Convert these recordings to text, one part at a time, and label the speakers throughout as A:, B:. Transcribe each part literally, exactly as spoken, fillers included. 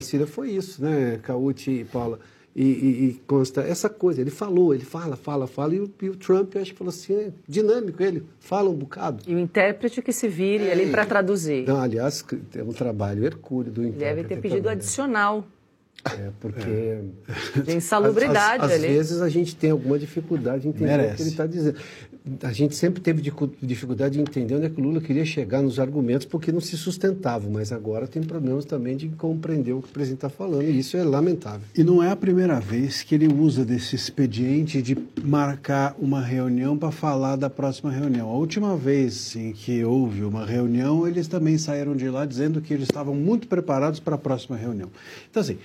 A: Brasília foi isso, né, Cauti e Paula? E, e, e consta essa coisa, ele falou, ele fala, fala, fala, e o, e o Trump, eu acho que falou assim, é dinâmico ele, fala um bocado.
B: E o intérprete que se vire é, ali para traduzir.
A: Não, aliás, é um trabalho hercúleo do intérprete.
B: Deve ter pedido
A: também,
B: adicional.
A: É, porque... É.
B: De insalubridade
A: às, às,
B: ali.
A: Às vezes a gente tem alguma dificuldade de entender Merece. o que ele está dizendo. A gente sempre teve dificuldade de entender onde é que o Lula queria chegar nos argumentos, porque não se sustentava, mas agora tem problemas também de compreender o que o presidente está falando, e isso é lamentável.
C: E não é a primeira vez que ele usa desse expediente de marcar uma reunião para falar da próxima reunião. A última vez em que houve uma reunião, eles também saíram de lá dizendo que eles estavam muito preparados para a próxima reunião. Então, assim,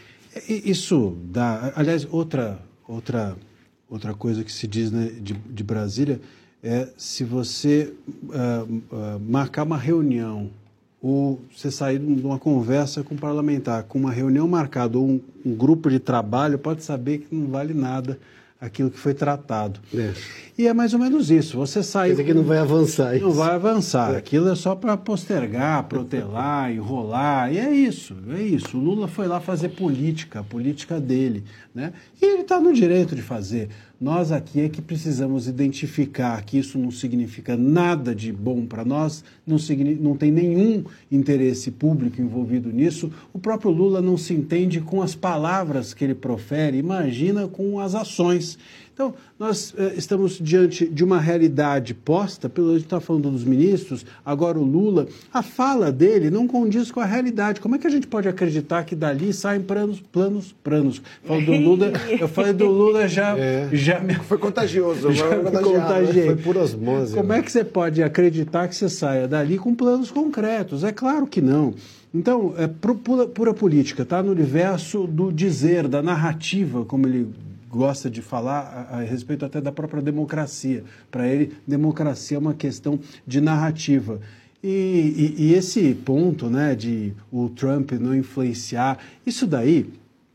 C: isso dá... Aliás, outra, outra, outra coisa que se diz, né, de, de Brasília... é se você uh, uh, marcar uma reunião ou você sair de uma conversa com um parlamentar, com uma reunião marcada ou um, um grupo de trabalho, pode saber que não vale nada aquilo que foi tratado. É. E é mais ou menos isso. Você sai...
A: Quer dizer que não vai avançar.
C: Não isso. vai avançar. É. Aquilo é só para postergar, protelar, enrolar. E é isso, é isso. O Lula foi lá fazer política, a política dele, né? E ele está no direito de fazer. Nós aqui é que precisamos identificar que isso não significa nada de bom para nós, não, não tem nenhum interesse público envolvido nisso. O próprio Lula não se entende com as palavras que ele profere, imagina com as ações. Então, nós eh, estamos diante de uma realidade posta, pelo a gente está falando dos ministros, agora o Lula, a fala dele não condiz com a realidade. Como é que a gente pode acreditar que dali saem planos, planos, planos? Falo do Lula, eu falei do Lula já...
A: É.
C: já me...
A: Foi contagioso.
C: Já foi, contagiei.
A: Foi por osmose.
C: Como né? é que você pode acreditar que você saia dali com planos concretos? É claro que não. Então, é pura, pura política, está no universo do dizer, da narrativa, como ele gosta de falar a, a respeito até da própria democracia. Para ele, democracia é uma questão de narrativa. E, e, e esse ponto, né, de o Trump não influenciar, isso daí,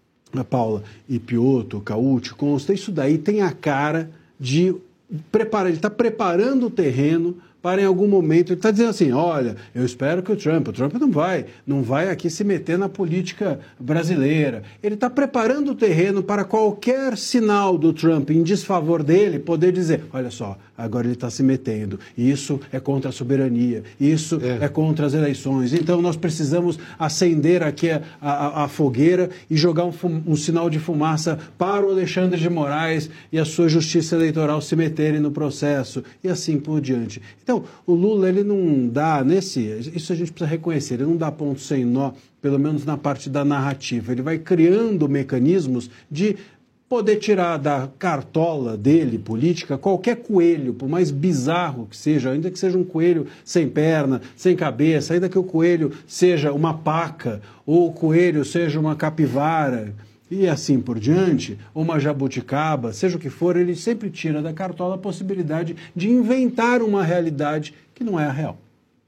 C: a Paula e Piotr, Cauti, Consta, isso daí tem a cara de preparar, ele está preparando o terreno para em algum momento, ele está dizendo assim, olha, eu espero que o Trump, o Trump não vai, não vai aqui se meter na política brasileira. Ele está preparando o terreno para qualquer sinal do Trump em desfavor dele poder dizer, olha só, agora ele está se metendo, isso é contra a soberania, isso é, é contra as eleições, então nós precisamos acender aqui a, a, a fogueira e jogar um, fum, um sinal de fumaça para o Alexandre de Moraes e a sua justiça eleitoral se meterem no processo, e assim por diante. Então, o Lula, ele não dá, nesse, isso a gente precisa reconhecer, ele não dá ponto sem nó, pelo menos na parte da narrativa. Ele vai criando mecanismos de poder tirar da cartola dele, política, qualquer coelho, por mais bizarro que seja, ainda que seja um coelho sem perna, sem cabeça, ainda que o coelho seja uma paca, ou o coelho seja uma capivara, e assim por diante, ou uma jabuticaba, seja o que for, ele sempre tira da cartola a possibilidade de inventar uma realidade que não é a real.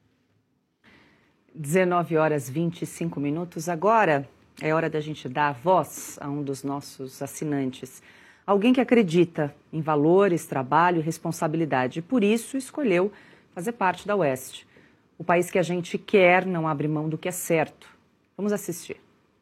B: dezenove horas e vinte e cinco minutos. Agora é hora da gente dar a voz a um dos nossos assinantes. Alguém que acredita em valores, trabalho e responsabilidade. E por isso escolheu fazer parte da Oeste. O país que a gente quer não abre mão do que é certo. Vamos assistir.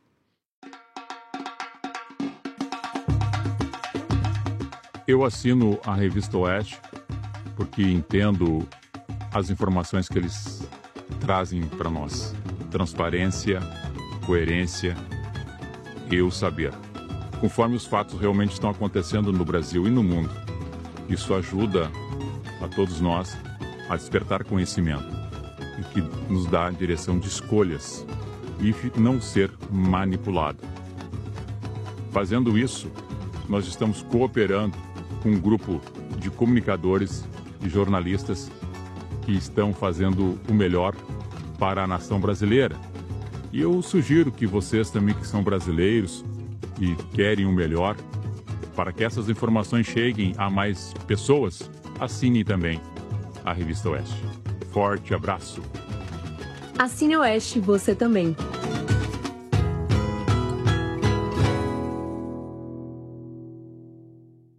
D: Eu assino a revista Oeste porque entendo as informações que eles trazem para nós. Transparência, coerência e o saber. Conforme os fatos realmente estão acontecendo no Brasil e no mundo. Isso ajuda a todos nós a despertar conhecimento e que nos dá a direção de escolhas e não ser manipulado. Fazendo isso, nós estamos cooperando com um grupo de comunicadores e jornalistas que estão fazendo o melhor para a nação brasileira. E eu sugiro que vocês também que são brasileiros e querem o melhor, para que essas informações cheguem a mais pessoas, assinem também a Revista Oeste. Forte abraço.
E: Assine Oeste, você também.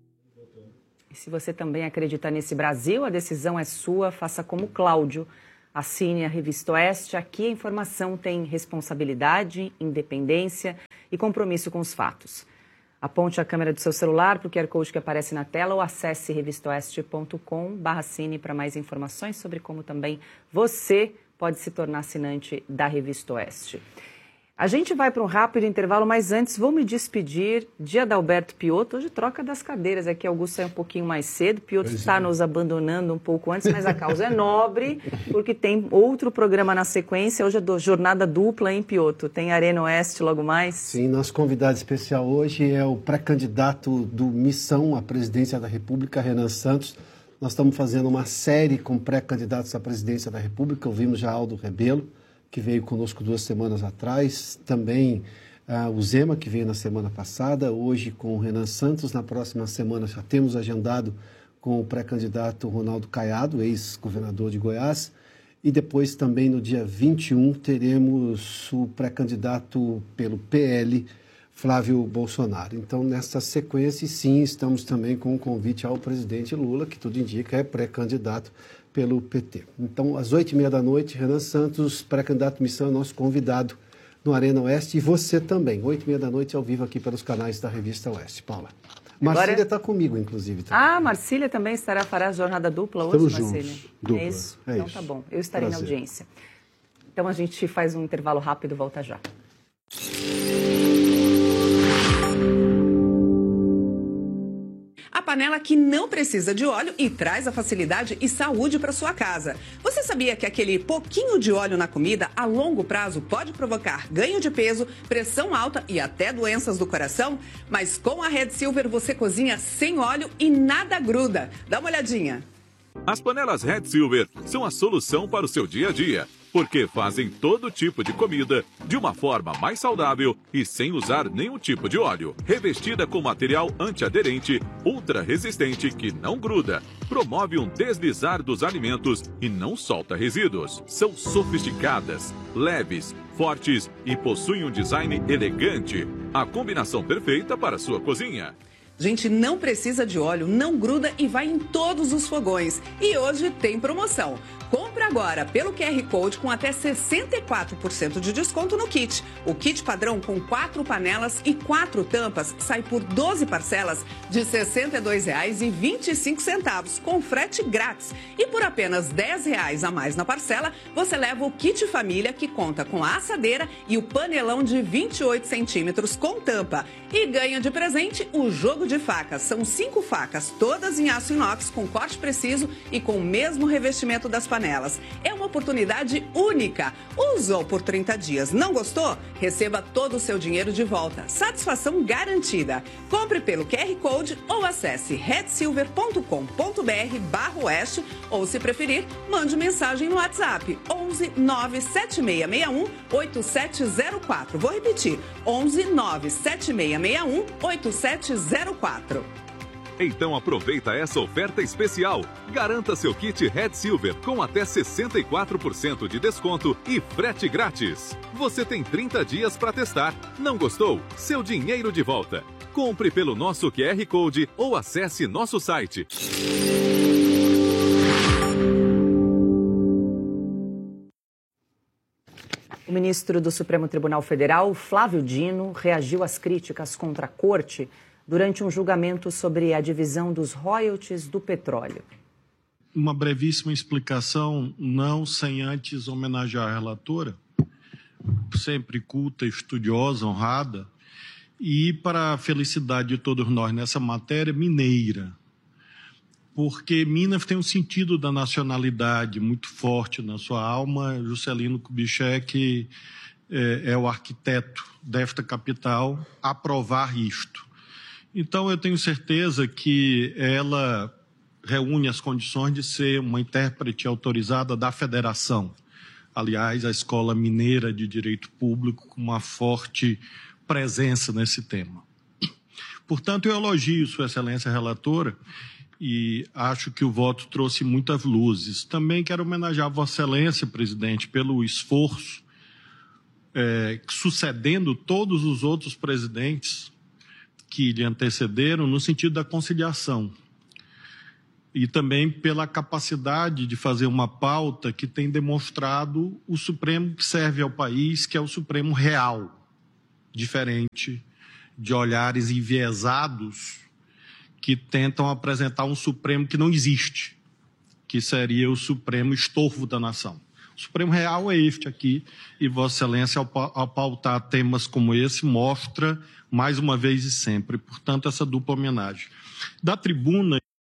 B: Se você também acredita nesse Brasil, a decisão é sua, faça como Cláudio. Assine a Revista Oeste. Aqui a informação tem responsabilidade, independência e compromisso com os fatos. Aponte a câmera do seu celular para o Q R Code que aparece na tela ou acesse revista oeste ponto com barra cine para mais informações sobre como também você pode se tornar assinante da Revista Oeste. A gente vai para um rápido intervalo, mas antes vou me despedir de Adalberto Piotto. Hoje troca das cadeiras aqui, Augusto sai um pouquinho mais cedo, Piotto está é. nos abandonando um pouco antes, mas a causa é nobre, porque tem outro programa na sequência. Hoje é do, jornada dupla, hein, Piotto? Tem Arena Oeste logo mais?
A: Sim, nosso convidado especial hoje é o pré-candidato do Missão à Presidência da República, Renan Santos. Nós estamos fazendo uma série com pré-candidatos à Presidência da República. Ouvimos já Aldo Rebelo, que veio conosco duas semanas atrás, também uh, o Zema, que veio na semana passada, hoje com o Renan Santos, na próxima semana já temos agendado com o pré-candidato Ronaldo Caiado, ex-governador de Goiás, e depois também no dia vinte e um teremos o pré-candidato pelo P L, Flávio Bolsonaro. Então, nessa sequência, sim, estamos também com um convite ao presidente Lula, que tudo indica é pré-candidato pelo P T. Então, às oito e meia da noite, Renan Santos, pré-candidato Missão, é nosso convidado no Arena Oeste, e você também, oito e meia da noite, ao vivo aqui pelos canais da Revista Oeste. Paula. Marcília está Agora... comigo, inclusive. Também.
B: Ah, Marcília também estará, fará a jornada dupla hoje,
A: Estamos
B: Marcília?
A: Juntos. Dupla.
B: É isso?
A: É
B: então
A: isso.
B: Tá bom, eu estarei
A: Prazer.
B: na audiência. Então a gente faz um intervalo rápido e volta já.
F: A panela que não precisa de óleo e traz a facilidade e saúde para sua casa. Você sabia que aquele pouquinho de óleo na comida, a longo prazo, pode provocar ganho de peso, pressão alta e até doenças do coração? Mas com a Red Silver você cozinha sem óleo e nada gruda. Dá uma olhadinha.
G: As panelas Red Silver são a solução para o seu dia a dia, porque fazem todo tipo de comida de uma forma mais saudável e sem usar nenhum tipo de óleo. Revestida com material antiaderente, ultra resistente que não gruda, promove um deslizar dos alimentos e não solta resíduos. São sofisticadas, leves, fortes e possuem um design elegante. A combinação perfeita para a sua cozinha.
F: Gente, não precisa de óleo, não gruda e vai em todos os fogões. E hoje tem promoção. Compre agora pelo Q R Code com até sessenta e quatro por cento de desconto no kit. O kit padrão com quatro panelas e quatro tampas sai por doze parcelas de sessenta e dois reais e vinte e cinco centavos, com frete grátis. E por apenas dez reais a mais na parcela, você leva o kit família, que conta com a assadeira e o panelão de vinte e oito centímetros com tampa. E ganha de presente o jogo de facas. São cinco facas, todas em aço inox, com corte preciso e com o mesmo revestimento das panelas. É uma oportunidade única. Usou por trinta dias, não gostou? Receba todo o seu dinheiro de volta. Satisfação garantida. Compre pelo Q R Code ou acesse red silver ponto com ponto br barra oeste, ou se preferir, mande mensagem no WhatsApp onze nove sete seis seis um oito sete zero quatro. Vou repetir, onze nove sete seis seis um oito sete zero quatro.
G: Então aproveita essa oferta especial. Garanta seu kit Red Silver com até sessenta e quatro por cento de desconto e frete grátis. Você tem trinta dias para testar. Não gostou? Seu dinheiro de volta. Compre pelo nosso Q R Code ou acesse nosso site.
B: O ministro do Supremo Tribunal Federal, Flávio Dino, reagiu às críticas contra a Corte durante um julgamento sobre a divisão dos royalties do petróleo.
H: Uma brevíssima explicação, não sem antes homenagear a relatora, sempre culta, estudiosa, honrada, e para a felicidade de todos nós nessa matéria, mineira. Porque Minas tem um sentido da nacionalidade muito forte na sua alma. Juscelino Kubitschek é, é o arquiteto desta capital a aprovar isto. Então, eu tenho certeza que ela reúne as condições de ser uma intérprete autorizada da federação. Aliás, a Escola Mineira de Direito Público com uma forte presença nesse tema. Portanto, eu elogio Sua Excelência Relatora e acho que o voto trouxe muitas luzes. Também quero homenagear Vossa Excelência, presidente, pelo esforço, é, sucedendo todos os outros presidentes que lhe antecederam, no sentido da conciliação. e também pela capacidade de fazer uma pauta que tem demonstrado o Supremo que serve ao país, que é o Supremo real, diferente de olhares enviesados que tentam apresentar um Supremo que não existe, que seria o Supremo estorvo da nação. O Supremo real é este aqui, e Vossa Excelência, ao pautar temas como esse, mostra mais uma vez e sempre. Portanto, essa dupla homenagem. Da tribuna...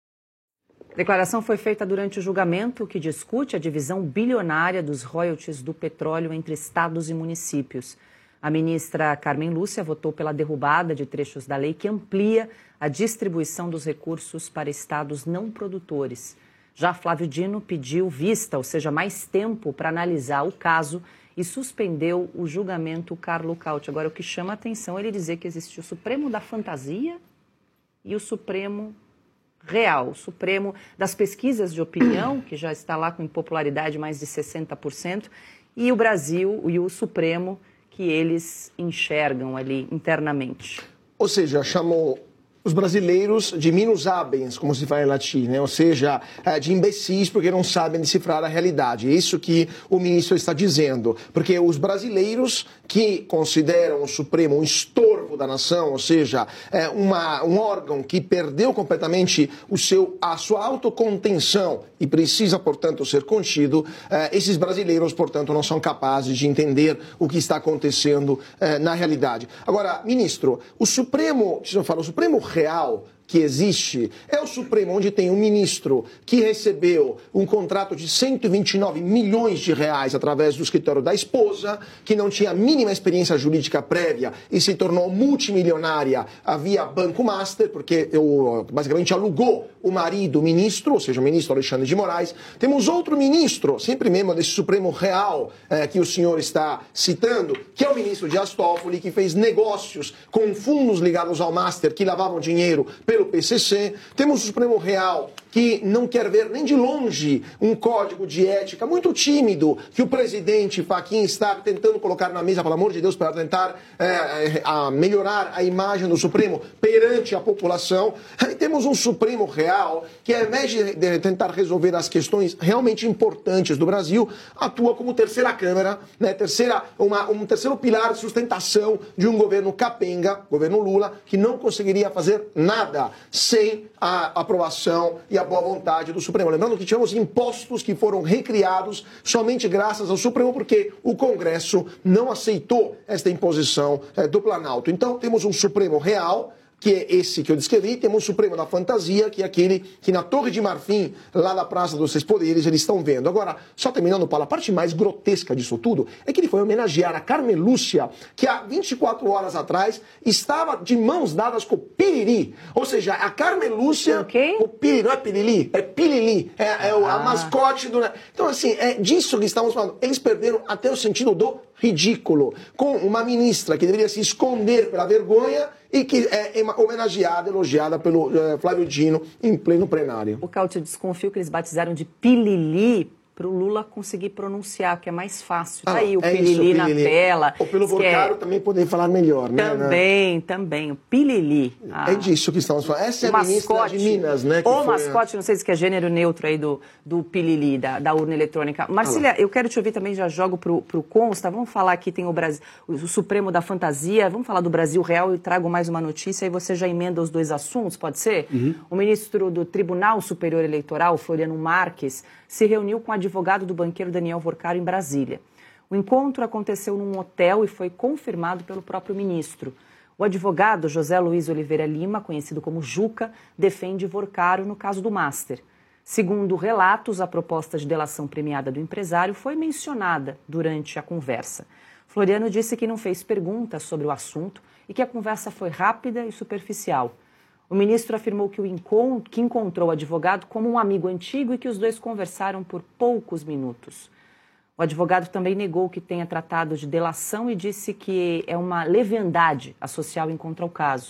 B: A declaração foi feita durante o julgamento que discute a divisão bilionária dos royalties do petróleo entre estados e municípios. A ministra Carmen Lúcia votou pela derrubada de trechos da lei que amplia a distribuição dos recursos para estados não produtores. Já Flávio Dino pediu vista, ou seja, mais tempo para analisar o caso e suspendeu o julgamento Carlo Cauti. Agora, o que chama a atenção é ele dizer que existe o Supremo da fantasia e o Supremo real, o Supremo das pesquisas de opinião, que já está lá com impopularidade mais de sessenta por cento, e o Brasil e o Supremo que eles enxergam ali internamente.
I: Ou seja, chamou os brasileiros de minus habens, como se fala em latim, né? Ou seja, de imbecis porque não sabem decifrar a realidade. É isso que o ministro está dizendo. Porque os brasileiros que consideram o Supremo um estorvo da nação, ou seja, é uma, um órgão que perdeu completamente o seu, a sua autocontenção e precisa, portanto, ser contido, é, esses brasileiros, portanto, não são capazes de entender o que está acontecendo é, na realidade. Agora, ministro, o Supremo, se eu falo, o Supremo real que existe é o Supremo, onde tem um ministro que recebeu um contrato de cento e vinte e nove milhões de reais através do escritório da esposa, que não tinha a mínima experiência jurídica prévia e se tornou multimilionária via Banco Master, porque eu, basicamente alugou o marido, o ministro, ou seja, o ministro Alexandre de Moraes. Temos outro ministro, sempre mesmo desse Supremo real é, que o senhor está citando, que é o ministro Dias Toffoli, que fez negócios com fundos ligados ao Master que lavavam dinheiro pelo P C C. Temos o Supremo Real, que não quer ver nem de longe um código de ética muito tímido que o presidente Fachin está tentando colocar na mesa, pelo amor de Deus, para tentar é, a melhorar a imagem do Supremo perante a população. E temos um Supremo Real que, ao invés de tentar resolver as questões realmente importantes do Brasil, atua como terceira Câmara, né, terceira, uma, um terceiro pilar de sustentação de um governo capenga, governo Lula, que não conseguiria fazer nada sem a aprovação e a boa vontade do Supremo. Lembrando que tivemos impostos que foram recriados somente graças ao Supremo, porque o Congresso não aceitou esta imposição é, do Planalto. Então, temos um Supremo real, que é esse que eu descrevi, temos o Supremo da fantasia, que é aquele que na Torre de Marfim, lá na Praça dos Seis Poderes, eles estão vendo. Agora, só terminando, Paulo, a parte mais grotesca disso tudo é que ele foi homenagear a Carmen Lúcia, que há vinte e quatro horas atrás estava de mãos dadas com o Piriri. Ou seja, a Carmen Lúcia...
B: Okay.
I: O Piriri, não é Pirili, é Pilili, é, é ah. a mascote do... Então, assim, é disso que estamos falando. Eles perderam até o sentido do ridículo, com uma ministra que deveria se esconder pela vergonha e que é homenageada, elogiada pelo uh, Flávio Dino em pleno plenário.
B: O Cauti desconfio que eles batizaram de Pilili para o Lula conseguir pronunciar, que é mais fácil. Tá ah, aí o é Pilili isso, na Pilili. Tela.
I: Ou pelo Vocaro é... também poder falar melhor, né?
B: Também, né? também. O Pilili.
I: Ah, é disso que estamos falando. Essa é a ministra mascote, de Minas, né?
B: O mascote, não sei se é gênero neutro aí do, do Pilili, da, da urna eletrônica. Marcília, ah, eu quero te ouvir também, já jogo para o Consta. Vamos falar aqui, tem o, Brasil, o Supremo da Fantasia. Vamos falar do Brasil Real e trago mais uma notícia e você já emenda os dois assuntos, pode ser? Uhum. O ministro do Tribunal Superior Eleitoral, Floriano Marques, se reuniu com o advogado do banqueiro Daniel Vorcaro em Brasília. O encontro aconteceu num hotel e foi confirmado pelo próprio ministro. O advogado José Luiz Oliveira Lima, conhecido como Juca, defende Vorcaro no caso do Master. Segundo relatos, a proposta de delação premiada do empresário foi mencionada durante a conversa. Floriano disse que não fez perguntas sobre o assunto e que a conversa foi rápida e superficial. O ministro afirmou que, o encont- que encontrou o advogado como um amigo antigo e que os dois conversaram por poucos minutos. O advogado também negou que tenha tratado de delação e disse que é uma leviandade associar o encontro ao caso.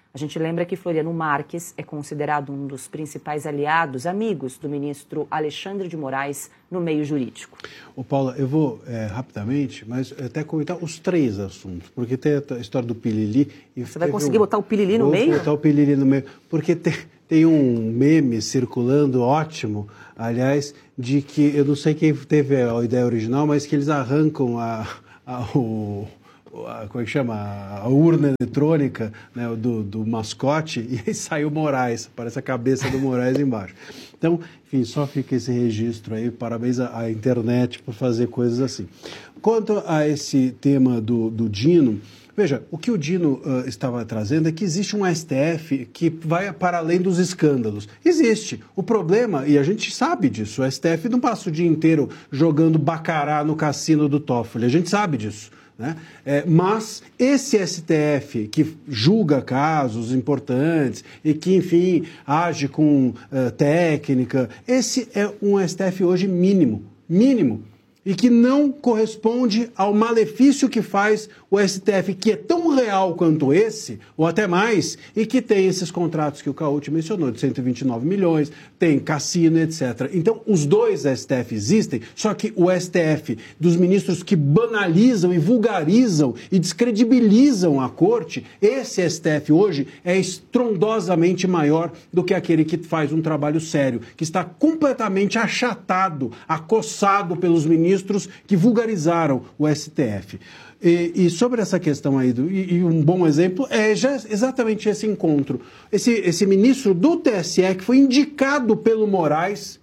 B: A gente lembra que Floriano Marques é considerado um dos principais aliados, amigos do ministro Alexandre de Moraes no meio jurídico.
C: Ô Paula, eu vou é, rapidamente, mas até comentar os três assuntos, porque tem a história do Pilili... E
B: Você vai conseguir um... botar o Pilili no
C: vou
B: meio?
C: Vou botar o Pilili no meio, porque tem, tem um meme circulando ótimo, aliás, de que, eu não sei quem teve a ideia original, mas que eles arrancam a, a, o... A, como é que chama? A urna eletrônica, né, do, do mascote, e aí saiu Moraes, parece a cabeça do Moraes embaixo. Então, enfim, só fica esse registro aí, parabéns à, à internet por fazer coisas assim. Quanto a esse tema do, do Dino, veja, o que o Dino uh, estava trazendo é que existe um S T F que vai para além dos escândalos. Existe. O problema, e a gente sabe disso, o S T F não passa o dia inteiro jogando bacará no cassino do Toffoli, a gente sabe disso. Né? É, mas esse S T F que julga casos importantes e que, enfim, age com uh, técnica, esse é um S T F hoje mínimo, mínimo, e que não corresponde ao malefício que faz o S T F, que é tão real quanto esse, ou até mais, e que tem esses contratos que o Cauti mencionou, de cento e vinte e nove milhões, tem cassino, etcétera. Então, os dois S T F existem, só que o S T F dos ministros que banalizam e vulgarizam e descredibilizam a corte, esse S T F hoje é estrondosamente maior do que aquele que faz um trabalho sério, que está completamente achatado, acossado pelos ministros que vulgarizaram o S T F. E, e sobre essa questão aí, do, e, e um bom exemplo é já exatamente esse encontro. Esse, esse ministro do T S E, que foi indicado pelo Moraes,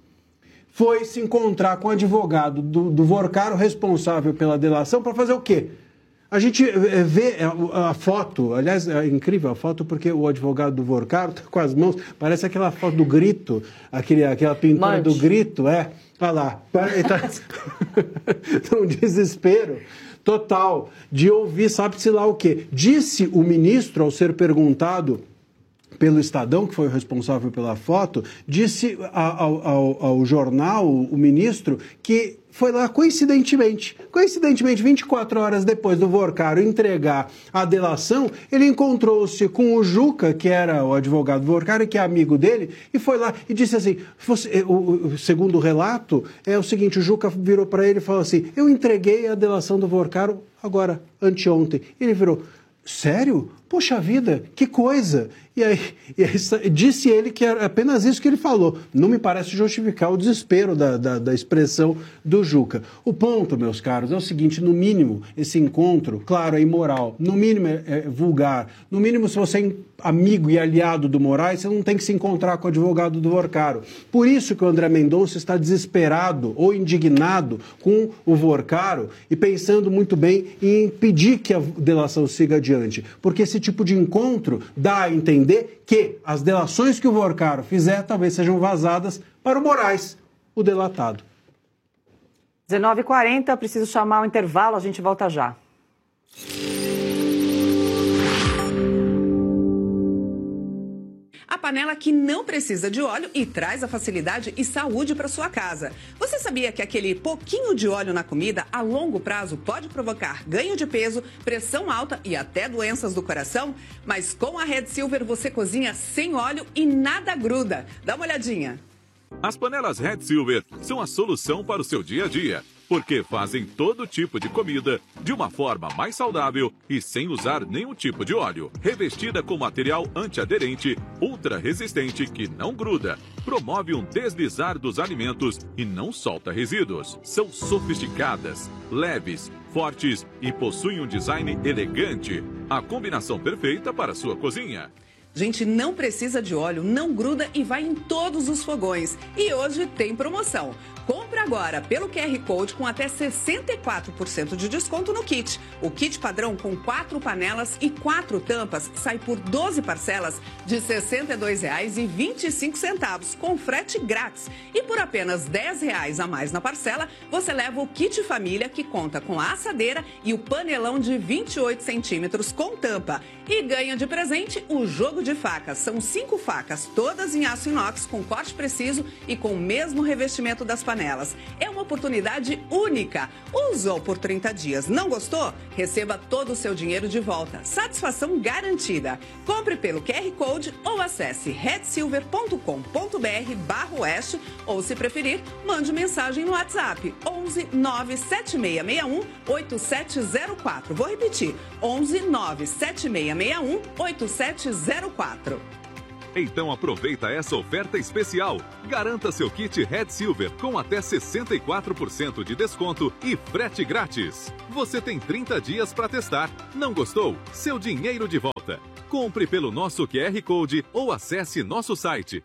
C: foi se encontrar com o advogado do, do Vorcaro, responsável pela delação, para fazer o quê? A gente vê a, a foto, aliás, é incrível a foto, porque o advogado do Vorcaro está com as mãos, parece aquela foto do grito, aquele, aquela pintura Monte. do grito, é. Olha lá, está um desespero total de ouvir, sabe-se lá o quê. Disse o ministro, ao ser perguntado pelo Estadão, que foi o responsável pela foto, disse ao, ao, ao jornal, o ministro, que foi lá coincidentemente, coincidentemente, vinte e quatro horas depois do Vorcaro entregar a delação, ele encontrou-se com o Juca, que era o advogado do Vorcaro, que é amigo dele, e foi lá e disse assim, fosse, o, segundo o relato, é o seguinte, o Juca virou para ele e falou assim, eu entreguei a delação do Vorcaro agora, anteontem. Ele virou, sério? Poxa vida, que coisa! E aí, e aí disse ele que era apenas isso que ele falou. Não me parece justificar o desespero da, da, da expressão do Juca. O ponto, meus caros, é o seguinte, no mínimo, esse encontro, claro, é imoral, no mínimo é, é vulgar, no mínimo, se você é amigo e aliado do Moraes, você não tem que se encontrar com o advogado do Vorcaro. Por isso que o André Mendonça está desesperado ou indignado com o Vorcaro e pensando muito bem em impedir que a delação siga adiante. Porque esse tipo de encontro dá a entender que as delações que o Vorcaro fizer talvez sejam vazadas para o Moraes, o delatado.
B: dezenove e quarenta, preciso chamar o intervalo, a gente volta já.
F: A panela que não precisa de óleo e traz a facilidade e saúde para sua casa. Você sabia que aquele pouquinho de óleo na comida, a longo prazo, pode provocar ganho de peso, pressão alta e até doenças do coração? Mas com a Red Silver você cozinha sem óleo e nada gruda. Dá uma olhadinha.
G: As panelas Red Silver são a solução para o seu dia a dia, porque fazem todo tipo de comida de uma forma mais saudável e sem usar nenhum tipo de óleo. Revestida com material antiaderente, ultra resistente que não gruda, promove um deslizar dos alimentos e não solta resíduos. São sofisticadas, leves, fortes e possuem um design elegante. A combinação perfeita para a sua cozinha.
F: Gente, não precisa de óleo, não gruda e vai em todos os fogões. E hoje tem promoção. Compre agora pelo Q R Code com até sessenta e quatro por cento de desconto no kit. O kit padrão com quatro panelas e quatro tampas sai por doze parcelas de sessenta e dois reais e vinte e cinco centavos, com frete grátis. E por apenas dez reais a mais na parcela, você leva o kit família, que conta com a assadeira e o panelão de vinte e oito centímetros com tampa. E ganha de presente o jogo de facas. São cinco facas, todas em aço inox, com corte preciso e com o mesmo revestimento das panelas. É uma oportunidade única. Usou por trinta dias. Não gostou? Receba todo o seu dinheiro de volta. Satisfação garantida. Compre pelo Q R Code ou acesse red silver ponto com ponto b r barra oeste ou, se preferir, mande mensagem no WhatsApp onze nove sete seis seis um oito sete zero quatro. Vou repetir, onze nove sete seis seis um oito sete zero quatro.
G: Então aproveita essa oferta especial. Garanta seu kit Red Silver com até sessenta e quatro por cento de desconto e frete grátis. Você tem trinta dias para testar. Não gostou? Seu dinheiro de volta. Compre pelo nosso Q R Code ou acesse nosso site.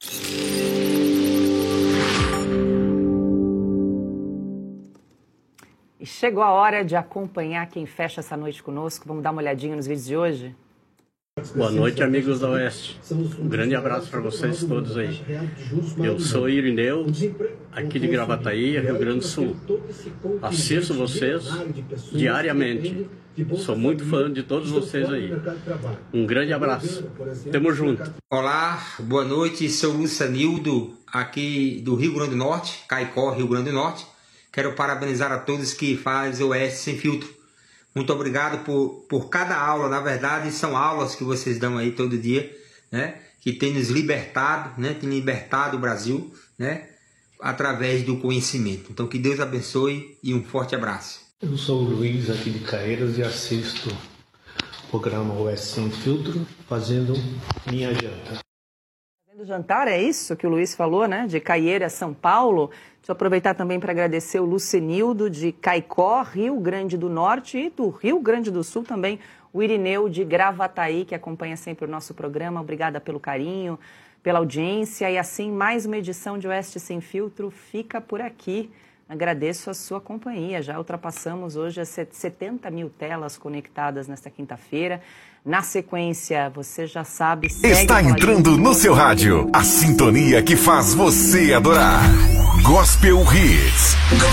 B: E chegou a hora de acompanhar quem fecha essa noite conosco. Vamos dar uma olhadinha nos vídeos de hoje?
J: Boa noite, amigos da Oeste. Um grande abraço para vocês todos aí. Eu sou Irineu, aqui de Gravataí, Rio Grande do Sul. Assisto vocês diariamente. Sou muito fã de todos vocês aí. Um grande abraço. Tamo junto.
K: Olá, boa noite. Sou Lucianildo, aqui do Rio Grande do Norte, Caicó, Rio Grande do Norte. Quero parabenizar a todos que fazem o Oeste Sem Filtro. Muito obrigado por, por cada aula. Na verdade, são aulas que vocês dão aí todo dia, né? Que tem nos libertado, né? Tem libertado o Brasil, né? Através do conhecimento. Então, que Deus abençoe e um forte abraço.
L: Eu sou o Luiz, aqui de Caeiras, e assisto o programa Oeste Sem Filtro, fazendo minha janta.
B: Fazendo jantar, é isso que o Luiz falou, né? De Caieiras, São Paulo. Deixa eu aproveitar também para agradecer o Lucenildo de Caicó, Rio Grande do Norte, e do Rio Grande do Sul também, o Irineu de Gravataí, que acompanha sempre o nosso programa. Obrigada pelo carinho, pela audiência. E assim, mais uma edição de Oeste Sem Filtro fica por aqui. Agradeço a sua companhia. Já ultrapassamos hoje as setenta mil telas conectadas nesta quinta-feira. Na sequência, você já sabe...
M: Está entrando no seu rádio a sintonia que faz você adorar. Gospel Hits.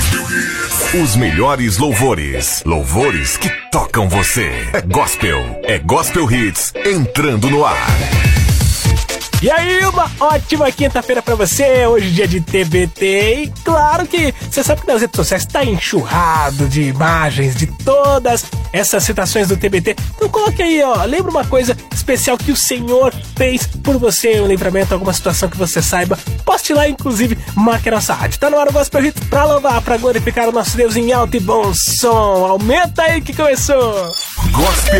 M: Os melhores louvores. Louvores que tocam você. É gospel. É Gospel Hits entrando no ar.
N: E aí, uma ótima quinta-feira pra você, hoje dia de T B T, e claro que você sabe que nas redes sociais tá enxurrado de imagens de todas essas citações do T B T, então coloque aí, ó, lembra uma coisa especial que o Senhor fez por você, um livramento, alguma situação que você saiba, poste lá, inclusive, marque a nossa rádio. Tá no ar o Gospel Hits pra louvar, pra glorificar o nosso Deus em alto e bom som, aumenta aí que começou!
M: Gospel